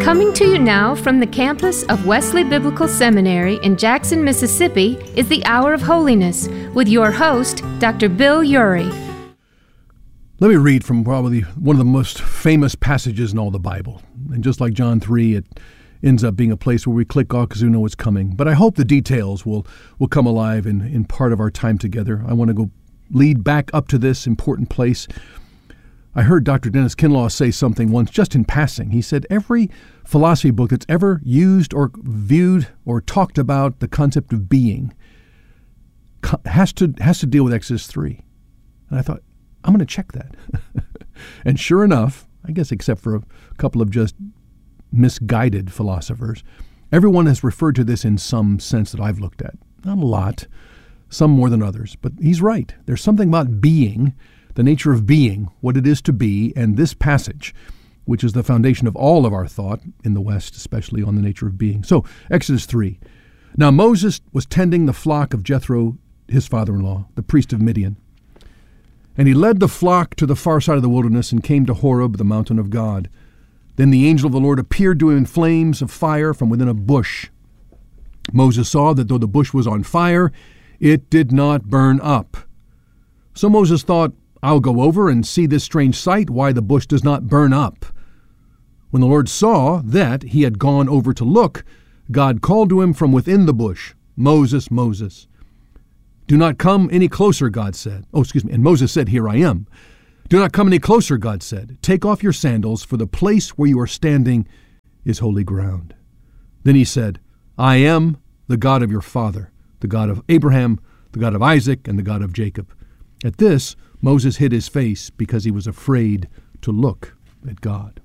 Coming to you now from the campus of Wesley Biblical Seminary in Jackson, Mississippi, is the Hour of Holiness with your host, Dr. Bill Urey. Let me read from probably one of the most famous passages in all the Bible. And just like John 3, it ends up being a place where we click off because we know it's coming. But I hope the details will come alive in part of our time together. I want to go lead back up to this important place. I heard Dr. Dennis Kinlaw say something once just in passing. He said every philosophy book that's ever used or viewed or talked about the concept of being has to deal with Exodus 3. And I thought, I'm going to check that. And sure enough, I guess except for a couple of just misguided philosophers, everyone has referred to this in some sense that I've looked at. Not a lot, some more than others, but he's right. There's something about being, the nature of being, what it is to be, and this passage, which is the foundation of all of our thought in the West, especially on the nature of being. So, Exodus 3. Now Moses was tending the flock of Jethro, his father-in-law, the priest of Midian. And he led the flock to the far side of the wilderness and came to Horeb, the mountain of God. Then the angel of the Lord appeared to him in flames of fire from within a bush. Moses saw that though the bush was on fire, it did not burn up. So Moses thought, I'll go over and see this strange sight, why the bush does not burn up. When the Lord saw that he had gone over to look, God called to him from within the bush, Moses, Moses. Do not come any closer, God said. And Moses said, Here I am. Do not come any closer, God said. Take off your sandals, for the place where you are standing is holy ground. Then he said, I am the God of your father, the God of Abraham, the God of Isaac, and the God of Jacob. At this, Moses hid his face because he was afraid to look at God.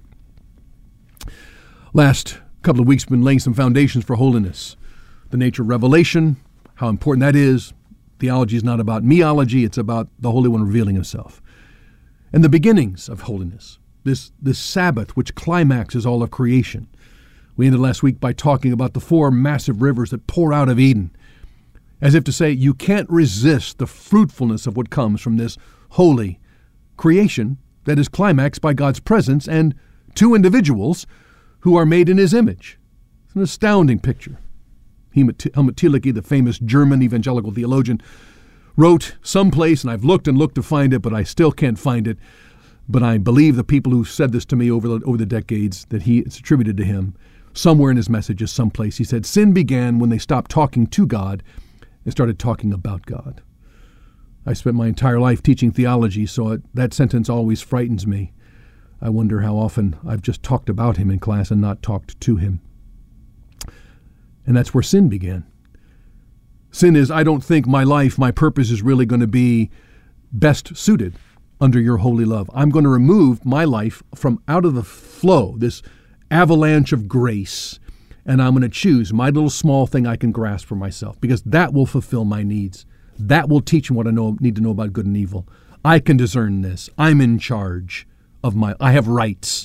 Last couple of weeks, we've been laying some foundations for holiness. The nature of revelation, how important that is. Theology is not about meology, it's about the Holy One revealing himself. And the beginnings of holiness, this Sabbath, which climaxes all of creation. We ended last week by talking about the 4 massive rivers that pour out of Eden, as if to say you can't resist the fruitfulness of what comes from this holy creation that is climaxed by God's presence and 2 individuals who are made in his image. It's an astounding picture. Helmut Thielicke, the famous German evangelical theologian, wrote someplace, and I've looked and looked to find it, but I still can't find it. But I believe the people who said this to me over the decades, that it's attributed to him. Somewhere in his messages, someplace, he said, sin began when they stopped talking to God and started talking about God. I spent my entire life teaching theology, so that sentence always frightens me. I wonder how often I've just talked about him in class and not talked to him. And that's where sin began. Sin is, I don't think my life, my purpose is really going to be best suited under your holy love. I'm going to remove my life from out of the flow, this avalanche of grace, and I'm going to choose my little small thing I can grasp for myself, because that will fulfill my needs. That will teach me what I need to know about good and evil. I can discern this. I'm in charge of I have rights.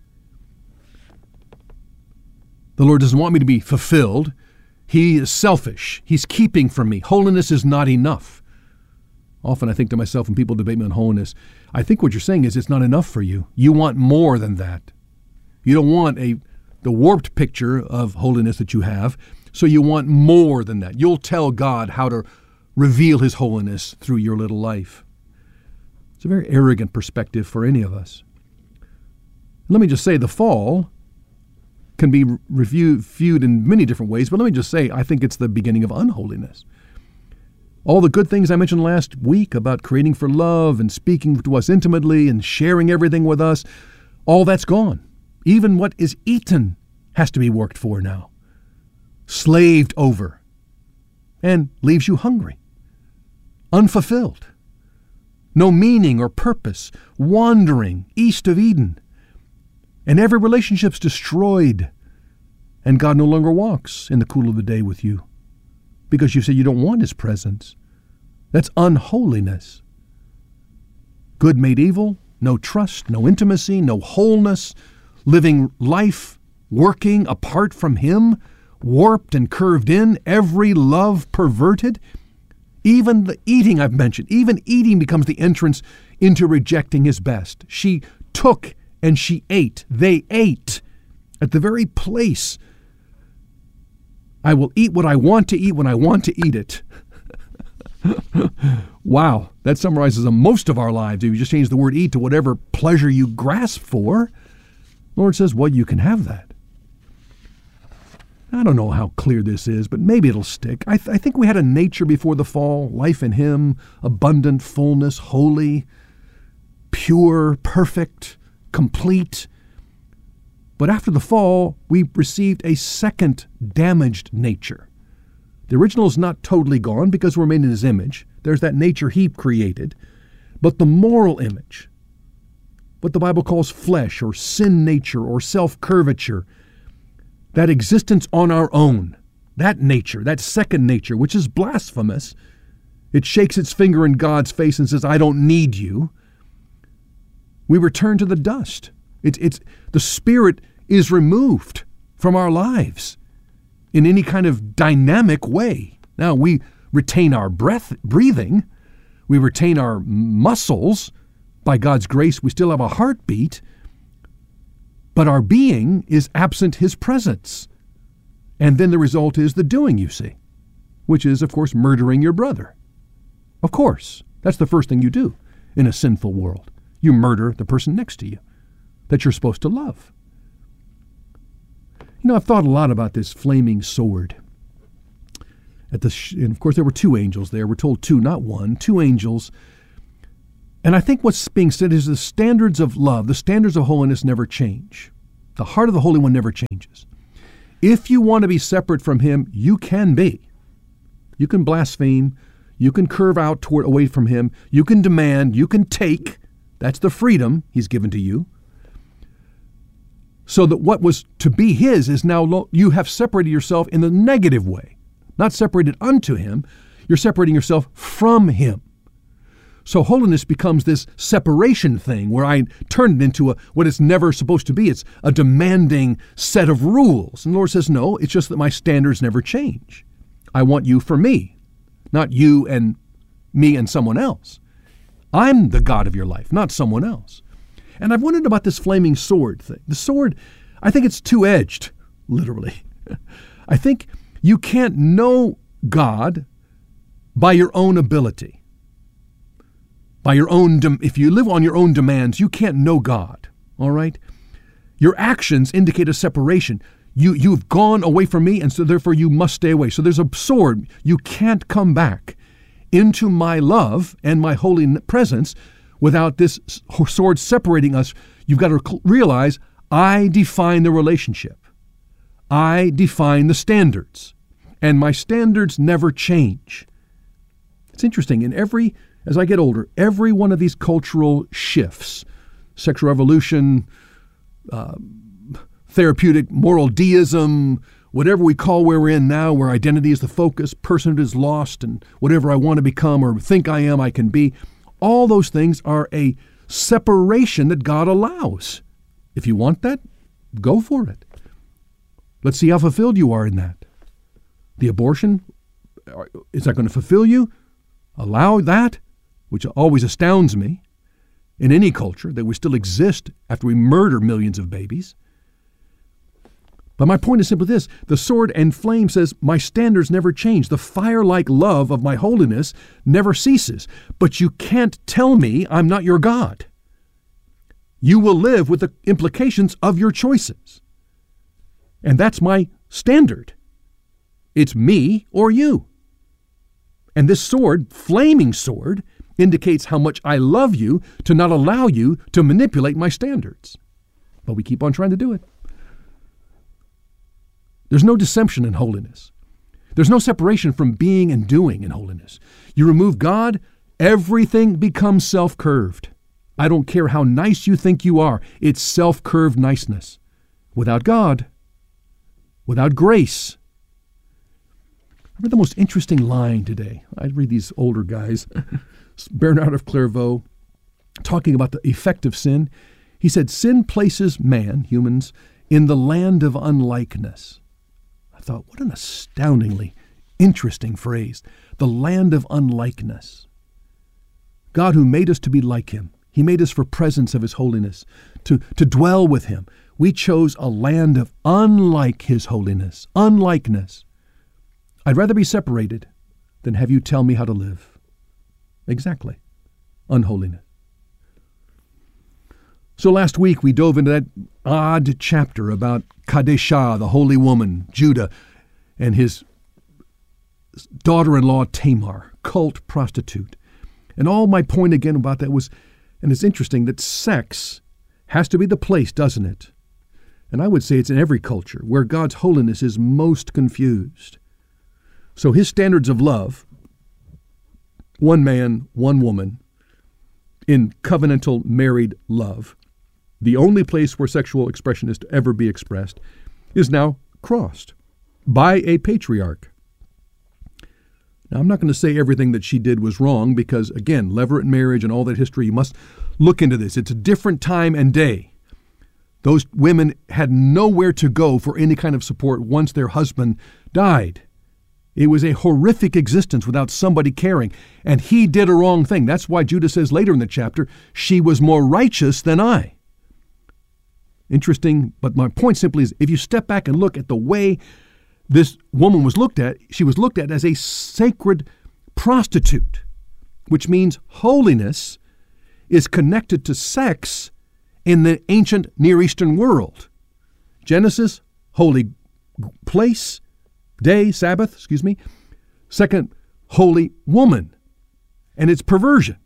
The Lord doesn't want me to be fulfilled. He is selfish. He's keeping from me. Holiness is not enough. Often I think to myself when people debate me on holiness, I think what you're saying is it's not enough for you. You want more than that. You don't want the warped picture of holiness that you have, so you want more than that. You'll tell God how to reveal his holiness through your little life. It's a very arrogant perspective for any of us. Let me just say the fall can be viewed in many different ways, but let me just say, I think it's the beginning of unholiness. All the good things I mentioned last week about creating for love and speaking to us intimately and sharing everything with us, all that's gone. Even what is eaten has to be worked for now, slaved over, and leaves you hungry, unfulfilled, no meaning or purpose, wandering east of Eden. And every relationship's destroyed, and God no longer walks in the cool of the day with you because you say you don't want his presence. That's unholiness. Good made evil, no trust, no intimacy, no wholeness, living life, working apart from him, warped and curved in, every love perverted. Even the eating I've mentioned, even eating becomes the entrance into rejecting his best. She took and she ate. They ate at the very place I will eat what I want to eat when I want to eat it. Wow, that summarizes most of our lives. If you just change the word eat to whatever pleasure you grasp for, the Lord says, well, you can have that. I don't know how clear this is, but maybe it'll stick. I think we had a nature before the fall, life in Him, abundant, fullness, holy, pure, perfect, complete. But after the fall, we received a second damaged nature. The original is not totally gone because we're made in His image. There's that nature He created. But the moral image, what the Bible calls flesh or sin nature or self-curvature, that existence on our own, that nature, that second nature, which is blasphemous, it shakes its finger in God's face and says, I don't need you. We return to the dust. It's the Spirit is removed from our lives in any kind of dynamic way. Now, we retain our breathing. We retain our muscles. By God's grace, we still have a heartbeat. But our being is absent His presence. And then the result is the doing, you see, which is, of course, murdering your brother. Of course, that's the first thing you do in a sinful world. You murder the person next to you that you're supposed to love. You know, I've thought a lot about this flaming sword. And of course, there were two angels there. We're told two, not one, two angels. And I think what's being said is the standards of love, the standards of holiness never change. The heart of the Holy One never changes. If you want to be separate from Him, you can be. You can blaspheme. You can curve out away from Him. You can demand. You can take. That's the freedom He's given to you. So that what was to be His is now, you have separated yourself in the negative way. Not separated unto Him. You're separating yourself from Him. So holiness becomes this separation thing where I turn it into what it's never supposed to be. It's a demanding set of rules. And the Lord says, no, it's just that my standards never change. I want you for me, not you and me and someone else. I'm the God of your life, not someone else. And I've wondered about this flaming sword thing. The sword, I think it's two-edged, literally. I think you can't know God by your own ability. By your own, if you live on your own demands, you can't know God, all right? Your actions indicate a separation. You've gone away from me, and so therefore you must stay away. So there's a sword. You can't come back into my love and my holy presence without this sword separating us. You've got to realize I define the relationship. I define the standards, and my standards never change. It's interesting. As I get older, every one of these cultural shifts, sexual revolution, therapeutic moral deism, whatever we call where we're in now, where identity is the focus, personhood is lost, and whatever I want to become or think I am, I can be, all those things are a separation that God allows. If you want that, go for it. Let's see how fulfilled you are in that. The abortion, is that going to fulfill you? Allow that, which always astounds me in any culture, that we still exist after we murder millions of babies. But my point is simply this. The sword and flame says, my standards never change. The fire-like love of my holiness never ceases. But you can't tell me I'm not your God. You will live with the implications of your choices. And that's my standard. It's me or you. And this sword, flaming sword, indicates how much I love you to not allow you to manipulate my standards. But we keep on trying to do it. There's no deception in holiness. There's no separation from being and doing in holiness. You remove God, everything becomes self-curved. I don't care how nice you think you are. It's self-curved niceness. Without God, without grace. I read the most interesting line today. I read these older guys. Bernard of Clairvaux, talking about the effect of sin. He said, sin places man, humans, in the land of unlikeness. I thought, what an astoundingly interesting phrase. The land of unlikeness. God who made us to be like Him. He made us for presence of His holiness, to dwell with Him. We chose a land of unlike His holiness, unlikeness. I'd rather be separated than have you tell me how to live. Exactly. Unholiness. So last week we dove into that odd chapter about Kadeshah, the holy woman, Judah, and his daughter-in-law Tamar, cult prostitute. And all my point again about that was, and it's interesting, that sex has to be the place, doesn't it? And I would say it's in every culture where God's holiness is most confused. So His standards of love, one man, one woman, in covenantal married love, the only place where sexual expression is to ever be expressed, is now crossed by a patriarch. Now, I'm not going to say everything that she did was wrong because, again, levirate marriage and all that history, you must look into this. It's a different time and day. Those women had nowhere to go for any kind of support once their husband died. It was a horrific existence without somebody caring, and he did a wrong thing. That's why Judah says later in the chapter, she was more righteous than I. Interesting, but my point simply is, if you step back and look at the way this woman was looked at, she was looked at as a sacred prostitute, which means holiness is connected to sex in the ancient Near Eastern world. Genesis, holy place, day, Sabbath, Second, holy woman, and it's perversion.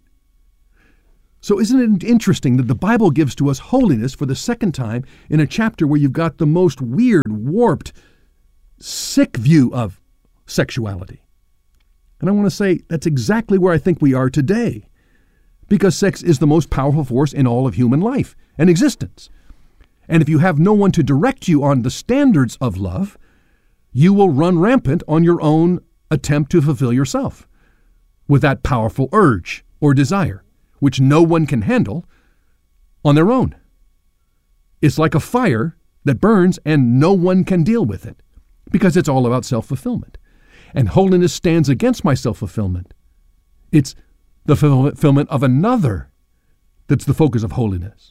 So isn't it interesting that the Bible gives to us holiness for the second time in a chapter where you've got the most weird, warped, sick view of sexuality? And I want to say that's exactly where I think we are today, because sex is the most powerful force in all of human life and existence. And if you have no one to direct you on the standards of love, you will run rampant on your own attempt to fulfill yourself with that powerful urge or desire, which no one can handle on their own. It's like a fire that burns and no one can deal with it because it's all about self-fulfillment. And holiness stands against my self-fulfillment. It's the fulfillment of another that's the focus of holiness.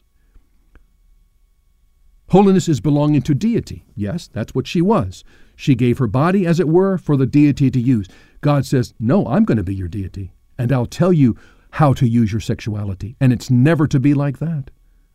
Holiness is belonging to deity. Yes, that's what she was. She gave her body, as it were, for the deity to use. God says, no, I'm going to be your deity, and I'll tell you how to use your sexuality. And it's never to be like that.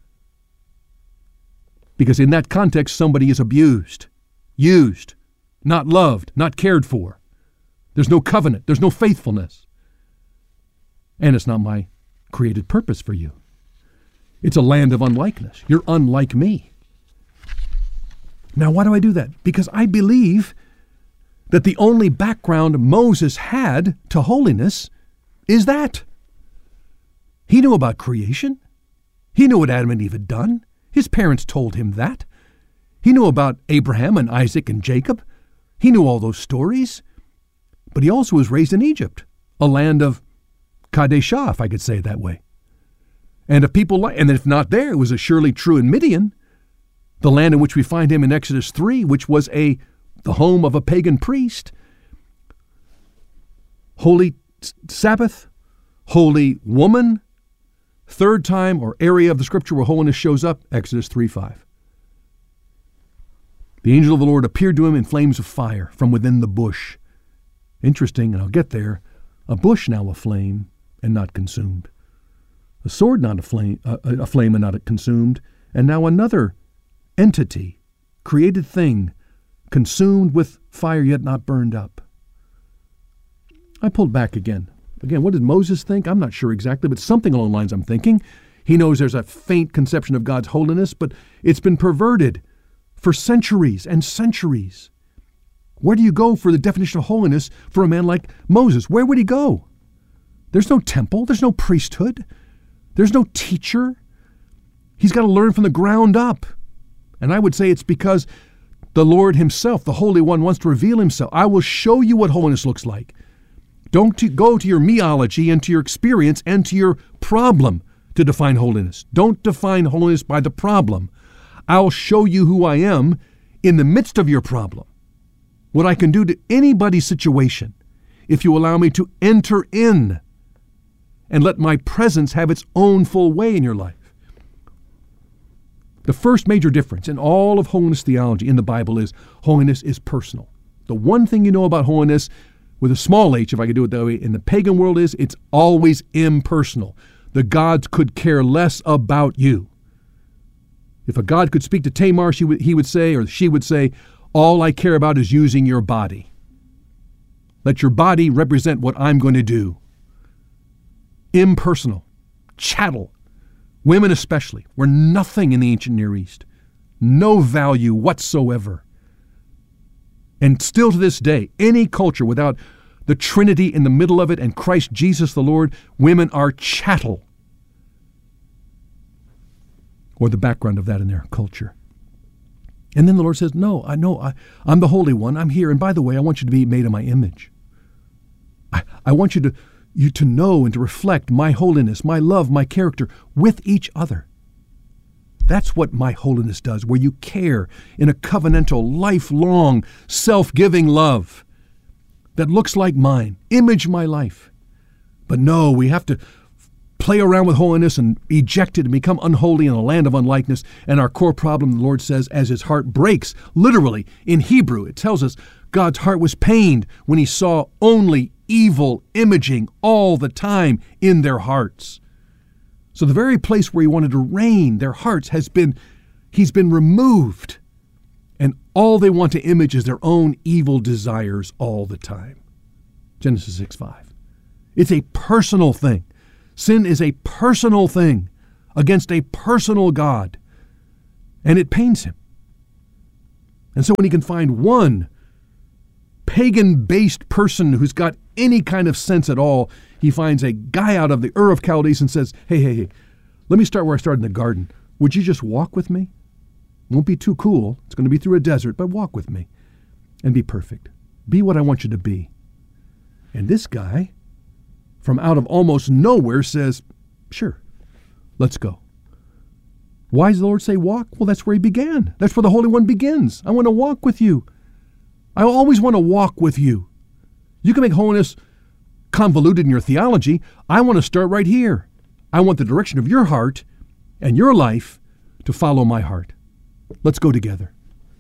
Because in that context, somebody is abused, used, not loved, not cared for. There's no covenant. There's no faithfulness. And it's not my created purpose for you. It's a land of unlikeness. You're unlike me. Now, why do I do that? Because I believe that the only background Moses had to holiness is that. He knew about creation. He knew what Adam and Eve had done. His parents told him that. He knew about Abraham and Isaac and Jacob. He knew all those stories. But he also was raised in Egypt, a land of Kadeshah, if I could say it that way. And if not there, it was surely true in Midian, the land in which we find him in Exodus 3, which was the home of a pagan priest. Holy Sabbath, holy woman, third time or area of the scripture where holiness shows up, Exodus 3:5. The angel of the Lord appeared to him in flames of fire from within the bush. Interesting, and I'll get there, a bush now aflame and not consumed. A sword not aflame and not consumed, and now another entity, created thing, consumed with fire yet not burned up. I pulled back again. Again, what did Moses think? I'm not sure exactly, but something along the lines I'm thinking. He knows there's a faint conception of God's holiness, but it's been perverted for centuries and centuries. Where do you go for the definition of holiness for a man like Moses? Where would he go? There's no temple. There's no priesthood. There's no teacher. He's got to learn from the ground up. And I would say it's because the Lord himself, the Holy One, wants to reveal himself. I will show you what holiness looks like. Don't go to your meology and to your experience and to your problem to define holiness. Don't define holiness by the problem. I'll show you who I am in the midst of your problem. What I can do to anybody's situation if you allow me to enter in and let my presence have its own full way in your life. The first major difference in all of holiness theology in the Bible is holiness is personal. The one thing you know about holiness, with a small h, if I could do it that way, in the pagan world is it's always impersonal. The gods could care less about you. If a god could speak to Tamar, he would say, or she would say, all I care about is using your body. Let your body represent what I'm going to do. Impersonal. Chattel. Women especially were nothing in the ancient Near East. No value whatsoever. And still to this day, any culture without the Trinity in the middle of it and Christ Jesus the Lord, women are chattel. Or the background of that in their culture. And then the Lord says, no, I'm the Holy One. I'm here. And by the way, I want you to be made in my image. I want you to know and to reflect my holiness, my love, my character with each other. That's what my holiness does, where you care in a covenantal, lifelong, self-giving love that looks like mine, image my life. But no, we have to play around with holiness and eject it and become unholy in a land of unlikeness. And our core problem, the Lord says, as his heart breaks, literally in Hebrew, it tells us God's heart was pained when he saw only evil imaging all the time in their hearts. So the very place where he wanted to reign, their hearts, he's been removed. And all they want to image is their own evil desires all the time. Genesis 6:5. It's a personal thing. Sin is a personal thing against a personal God. And it pains him. And so when he can find one pagan-based person who's got any kind of sense at all, he finds a guy out of the Ur of Chaldees and says, hey, let me start where I started in the garden. Would you just walk with me? Won't be too cool. It's going to be through a desert, but walk with me and be perfect. Be what I want you to be. And this guy, from out of almost nowhere, says, sure, let's go. Why does the Lord say walk? Well, that's where he began. That's where the Holy One begins. I want to walk with you. I always want to walk with you. You can make holiness convoluted in your theology. I want to start right here. I want the direction of your heart and your life to follow my heart. Let's go together.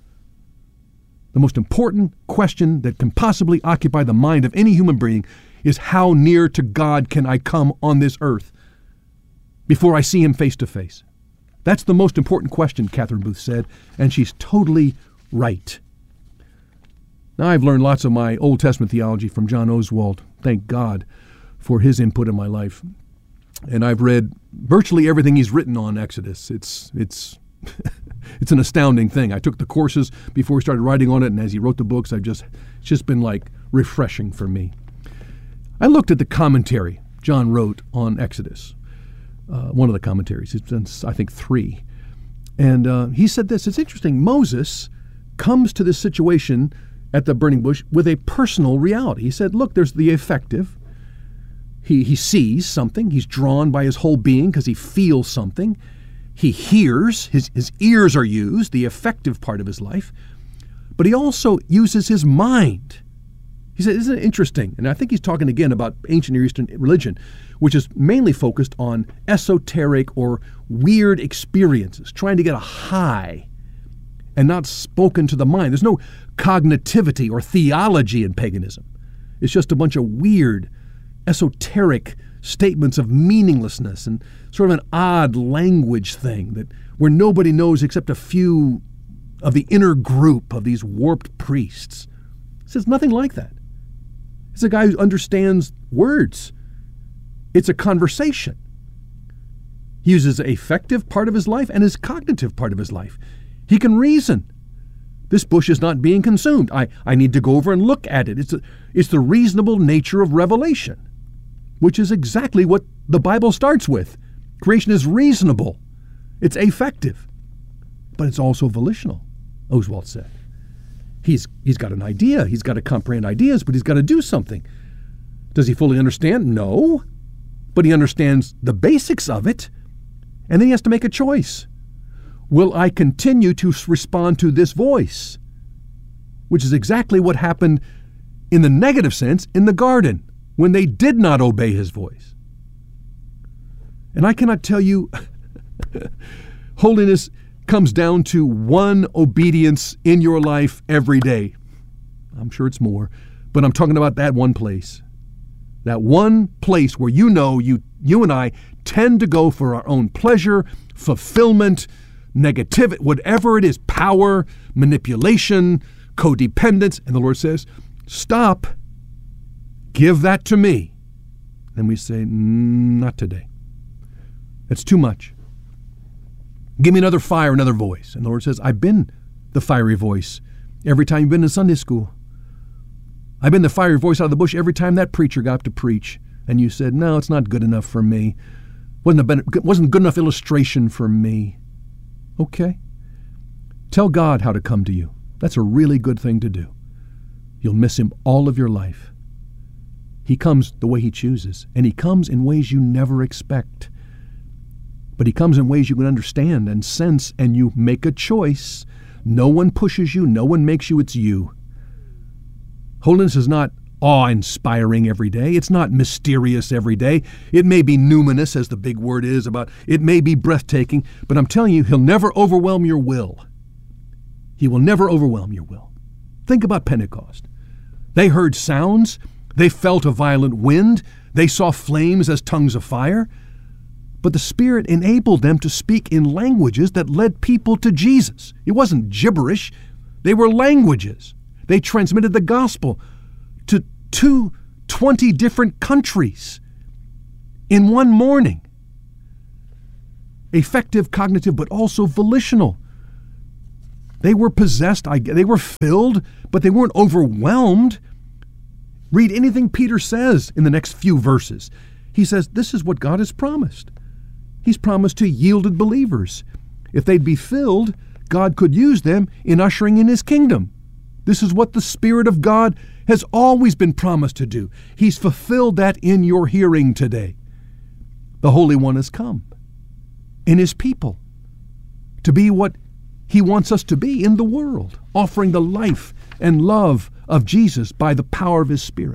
The most important question that can possibly occupy the mind of any human being is how near to God can I come on this earth before I see him face to face? That's the most important question, Catherine Booth said, and she's totally right. Now, I've learned lots of my Old Testament theology from John Oswalt. Thank God for his input in my life. And I've read virtually everything he's written on Exodus. It's an astounding thing. I took the courses before he started writing on it, and as he wrote the books, it's just been like refreshing for me. I looked at the commentary John wrote on Exodus, one of the commentaries. It's done, I think, 3. And he said this, it's interesting, Moses comes to this situation at the burning bush with a personal reality. He said, look, there's the affective. He sees something. He's drawn by his whole being because he feels something. He hears. His ears are used, the affective part of his life. But he also uses his mind. He said, isn't it interesting? And I think he's talking again about ancient Near Eastern religion, which is mainly focused on esoteric or weird experiences, trying to get a high and not spoken to the mind. There's no cognitivity or theology in paganism. It's just a bunch of weird, esoteric statements of meaninglessness and sort of an odd language thing that where nobody knows except a few of the inner group of these warped priests. It says nothing like that. It's a guy who understands words. It's a conversation. He uses the affective part of his life and his cognitive part of his life. He can reason. This bush is not being consumed. I need to go over and look at it. It's the reasonable nature of revelation, which is exactly what the Bible starts with. Creation is reasonable. It's affective. But it's also volitional, Oswalt said. He's got an idea. He's got to comprehend ideas, but he's got to do something. Does he fully understand? No. But he understands the basics of it, and then he has to make a choice. Will I continue to respond to this voice? Which is exactly what happened in the negative sense in the garden when they did not obey his voice. And I cannot tell you, holiness comes down to one obedience in your life every day. I'm sure it's more, but I'm talking about that one place. That one place where you and I tend to go for our own pleasure, fulfillment, negativity, whatever it is, power, manipulation, codependence. And the Lord says, stop, give that to me. And we say, not today. That's too much. Give me another fire, another voice. And the Lord says, I've been the fiery voice every time you've been in Sunday school. I've been the fiery voice out of the bush every time that preacher got up to preach. And you said, no, it's not good enough for me. Wasn't good enough illustration for me. Okay. Tell God how to come to you. That's a really good thing to do. You'll miss him all of your life. He comes the way he chooses, and he comes in ways you never expect. But he comes in ways you can understand and sense, and you make a choice. No one pushes you. No one makes you. It's you. Holiness is not awe-inspiring every day. It's not mysterious every day. It may be numinous, as the big word is about. It may be breathtaking, but I'm telling you, he'll never overwhelm your will. He will never overwhelm your will. Think about Pentecost. They heard sounds. They felt a violent wind. They saw flames as tongues of fire. But the Spirit enabled them to speak in languages that led people to Jesus. It wasn't gibberish. They were languages. They transmitted the gospel to 20 different countries in one morning. Affective, cognitive, but also volitional. They were possessed, they were filled, but they weren't overwhelmed. Read anything Peter says in the next few verses. He says, this is what God has promised. He's promised to yielded believers. If they'd be filled, God could use them in ushering in his kingdom. This is what the Spirit of God has always been promised to do. He's fulfilled that in your hearing today. The Holy One has come in his people to be what he wants us to be in the world, offering the life and love of Jesus by the power of his Spirit.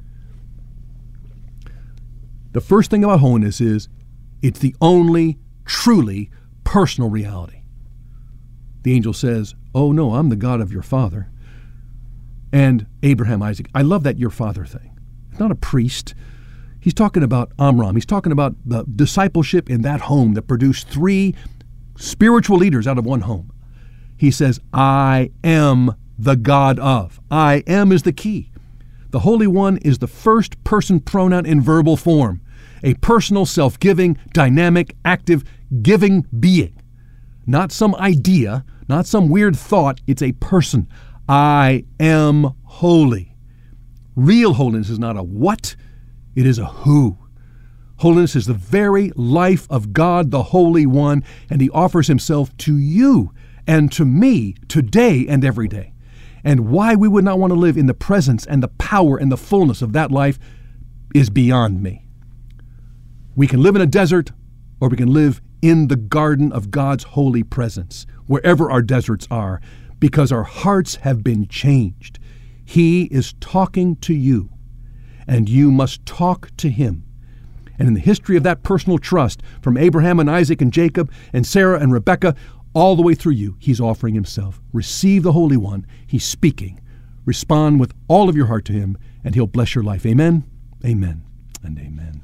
The first thing about holiness is it's the only truly personal reality. The angel says, oh no, I'm the God of your father. And Abraham, Isaac. I love that your father thing. It's not a priest. He's talking about Amram. He's talking about the discipleship in that home that produced 3 spiritual leaders out of one home. He says, I am the God of. I am is the key. The Holy One is the first person pronoun in verbal form, a personal, self-giving, dynamic, active, giving being. Not some idea, not some weird thought. It's a person. I am holy. Real holiness is not a what, it is a who. Holiness is the very life of God, the Holy One, and he offers himself to you and to me today and every day. And why we would not want to live in the presence and the power and the fullness of that life is beyond me. We can live in a desert, or we can live in the garden of God's holy presence, wherever our deserts are, because our hearts have been changed. He is talking to you, and you must talk to him. And in the history of that personal trust, from Abraham and Isaac and Jacob and Sarah and Rebekah, all the way through you, he's offering himself. Receive the Holy One. He's speaking. Respond with all of your heart to him, and he'll bless your life. Amen, amen, and amen.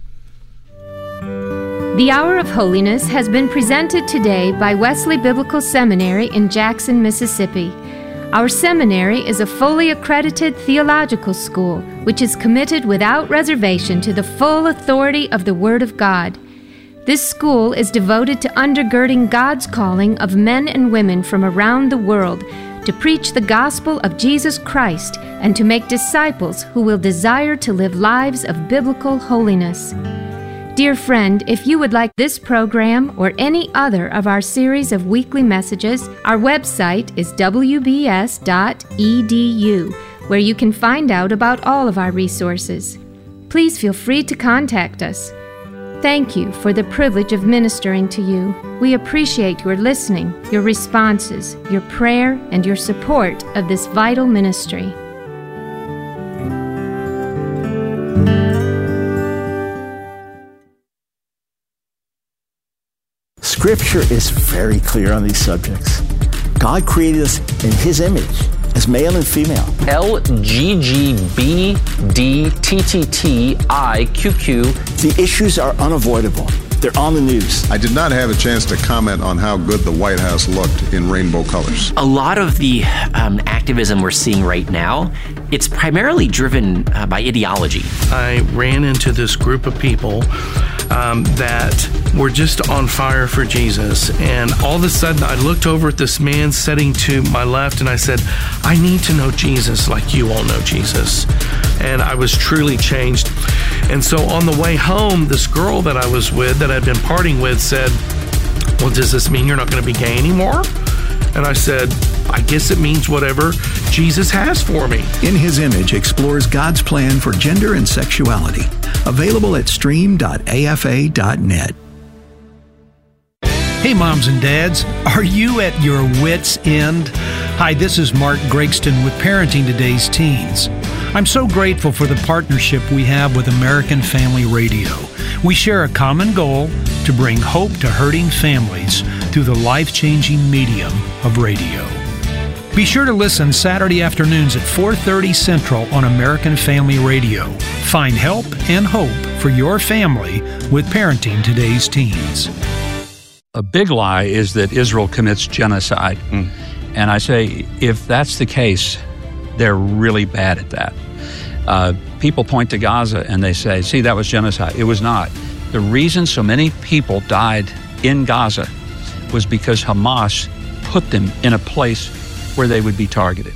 The Hour of Holiness has been presented today by Wesley Biblical Seminary in Jackson, Mississippi. Our seminary is a fully accredited theological school which is committed without reservation to the full authority of the Word of God. This school is devoted to undergirding God's calling of men and women from around the world to preach the gospel of Jesus Christ and to make disciples who will desire to live lives of biblical holiness. Dear friend, if you would like this program or any other of our series of weekly messages, our website is wbs.edu, where you can find out about all of our resources. Please feel free to contact us. Thank you for the privilege of ministering to you. We appreciate your listening, your responses, your prayer, and your support of this vital ministry. Scripture is very clear on these subjects. God created us in His image, as male and female. LGGBDTTTIQQ. The issues are unavoidable. They're on the news. I did not have a chance to comment on how good the White House looked in rainbow colors. A lot of the activism we're seeing right now, it's primarily driven by ideology. I ran into this group of people that were just on fire for Jesus. And all of a sudden, I looked over at this man sitting to my left, and I said, I need to know Jesus like you all know Jesus. And I was truly changed. And so on the way home, this girl that I was with, that I'd been partying with, said, well, does this mean you're not going to be gay anymore? And I said, I guess it means whatever Jesus has for me. In His Image explores God's plan for gender and sexuality. Available at stream.afa.net. Hey, moms and dads, are you at your wits' end? Hi, this is Mark Gregston with Parenting Today's Teens. I'm so grateful for the partnership we have with American Family Radio. We share a common goal to bring hope to hurting families through the life-changing medium of radio. Be sure to listen Saturday afternoons at 4:30 Central on American Family Radio. Find help and hope for your family with Parenting Today's Teens. A big lie is that Israel commits genocide. And I say, if that's the case, they're really bad at that. People point to Gaza and they say, see, that was genocide. It was not. The reason so many people died in Gaza was because Hamas put them in a place where they would be targeted.